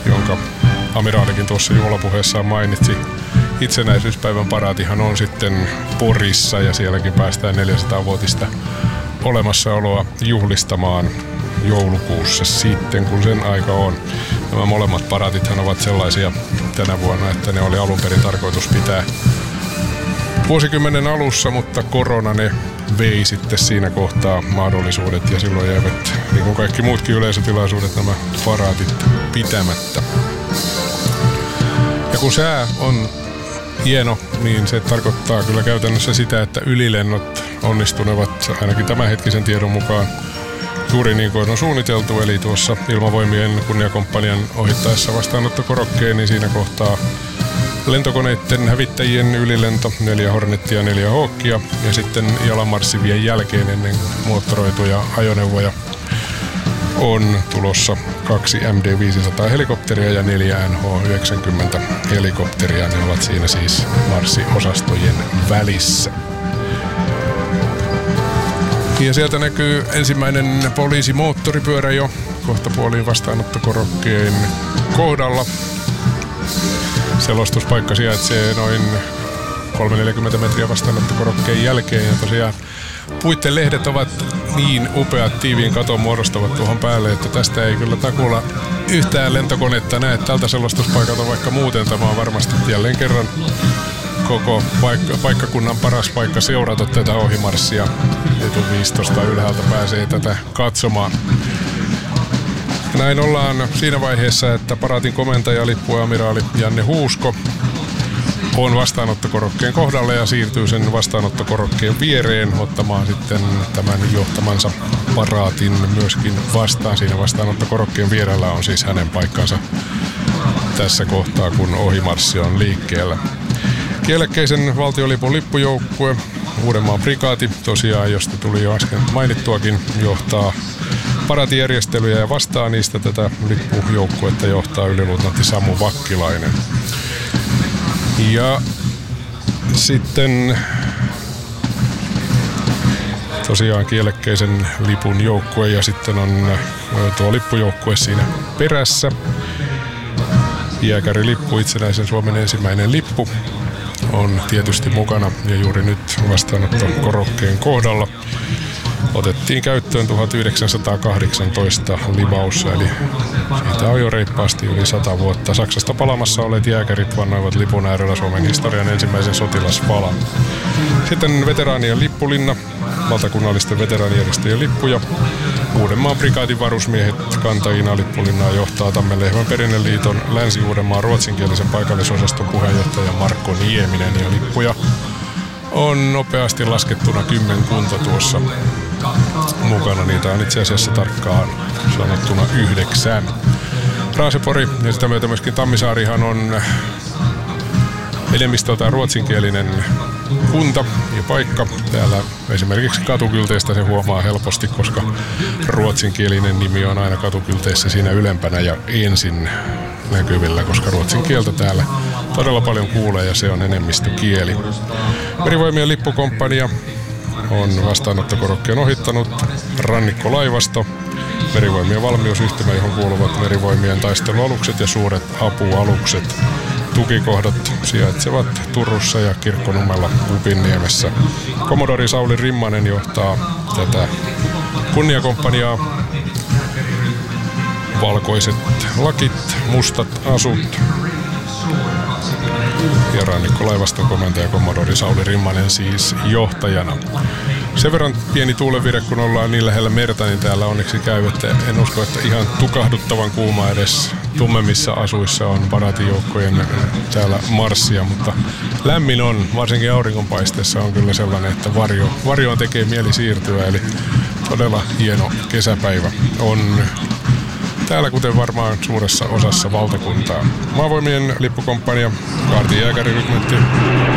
jonka amiraalikin tuossa juhlapuheessaan mainitsi. Itsenäisyyspäivän paraatihan on sitten Porissa ja sielläkin päästään 400-vuotista olemassaoloa juhlistamaan joulukuussa sitten, kun sen aika on. Nämä molemmat paraatithan ovat sellaisia tänä vuonna, että ne oli alun perin tarkoitus pitää vuosikymmenen alussa, mutta korona ne vei sitten siinä kohtaa mahdollisuudet ja silloin jäivät, niin kuin kaikki muutkin yleisötilaisuudet, nämä paraatit pitämättä. Ja kun sää on hieno, niin se tarkoittaa kyllä käytännössä sitä, että ylilennot onnistunevat ainakin tämänhetkisen tiedon mukaan juuri niin kuin on suunniteltu, eli tuossa Ilmavoimien kunniakomppanian ohittaessa vastaanottokorokkeen, niin siinä kohtaa lentokoneiden hävittäjien ylilento, 4 Hornettia ja 4 Hawkia, ja sitten jalanmarssivien jälkeen ennen moottoroituja ajoneuvoja on tulossa 2 MD-500 helikopteria ja 4 NH-90 helikopteria. Ne ovat siinä siis marssiosastojen välissä. Ja sieltä näkyy ensimmäinen poliisimoottoripyörä jo kohta puoliin vastaanottokorokkeen kohdalla. Selostuspaikka sijaitsee noin 340 metriä vastaanottokorokkeen jälkeen, ja tosiaan puitten lehdet ovat niin upeat, tiiviin katon muodostavat tuohon päälle, että tästä ei kyllä takuulla yhtään lentokonetta näe tältä selostuspaikalta, vaikka muuten tämä on varmasti jälleen kerran koko paikkakunnan paras paikka seurata tätä ohimarssia. Etun 15 ylhäältä pääsee tätä katsomaan. Näin ollaan siinä vaiheessa, että paraatin komentaja, lippuamiraali Janne Huusko on vastaanottokorokkeen kohdalla ja siirtyy sen vastaanottokorokkeen viereen ottamaan sitten tämän johtamansa paraatin myöskin vastaan. Siinä vastaanottokorokkeen vierellä on siis hänen paikkansa tässä kohtaa, kun ohimarssi on liikkeellä. Kielekkeisen valtiolipun lippujoukkue, Uudenmaan prikaati, tosiaan josta tuli jo äsken mainittuakin, johtaa paraatijärjestelyjä ja vastaa niistä tätä lippujoukkuetta johtaa yliluutnantti Samu Vakkilainen. Ja sitten tosiaan kielekkeisen lipun joukkue ja sitten on tuo lippujoukkue siinä perässä. Jääkärilippu, itsenäisen Suomen ensimmäinen lippu, on tietysti mukana ja juuri nyt vastaanottokorokkeen kohdalla otettiin käyttöön 1918 libaus, eli siitä on jo reippaasti yli 100 vuotta. Saksasta palamassa olleet jääkärit vannoivat lipun äärellä Suomen historian ensimmäisen sotilaspalan. Sitten veteraanien lippulinna, valtakunnallisten veteraanijärjestöjen lippuja. Uudenmaan prikaatin varusmiehet kantajina lippulinnaa johtaa Tammenlehmän Perinneliiton Länsi-Uudenmaan ruotsinkielisen paikallisosaston puheenjohtaja Markko Nieminen, ja lippuja on nopeasti laskettuna 10 tuossa mukana. Niitä on itse asiassa tarkkaan sanottuna 9. Raasepori ja sitä myötä myöskin Tammisaarihan on enemmistöltään ruotsinkielinen kunta ja paikka. Täällä esimerkiksi katukylteistä se huomaa helposti, koska ruotsinkielinen nimi on aina katukylteissä siinä ylempänä ja ensin näkyvillä, koska ruotsin kieltä täällä todella paljon kuulee ja se on enemmistökieli. Merivoimien lippukomppania on vastaanottokorokkeen ohittanut rannikkolaivasto, Merivoimien valmiusyhtymä, johon kuuluvat Merivoimien taistelualukset ja suuret apualukset. Tukikohdat sijaitsevat Turussa ja Kirkkonummella Upinniemessä. Komodori Sauli Rimmanen johtaa tätä kunniakomppaniaa. Valkoiset lakit, mustat asut ja rannikkolaivaston komentaja komodori Sauli Rimmanen siis johtajana. Sen verran pieni tuulenvire, kun ollaan niin lähellä merta, niin täällä onneksi käy, että en usko, että ihan tukahduttavan kuuma edes tummemmissa asuissa on paraatijoukkojen täällä marssia, mutta lämmin on, varsinkin auringonpaisteessa on kyllä sellainen, että varjoon tekee mieli siirtyä, eli todella hieno kesäpäivä on täällä, kuten varmaan suuressa osassa valtakuntaa. Maavoimien lippukomppania, kaartijääkärirykmentti